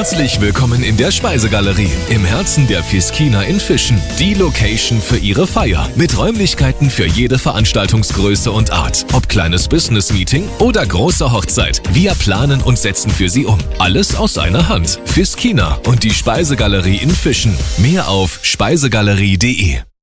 Herzlich willkommen in der Speisegalerie im Herzen der Fiskina in Fischen. Die Location für Ihre Feier mit Räumlichkeiten für jede Veranstaltungsgröße und Art. Ob kleines Business-Meeting oder große Hochzeit. Wir planen und setzen für Sie um. Alles aus einer Hand. Fiskina und die Speisegalerie in Fischen. Mehr auf speisegalerie.de.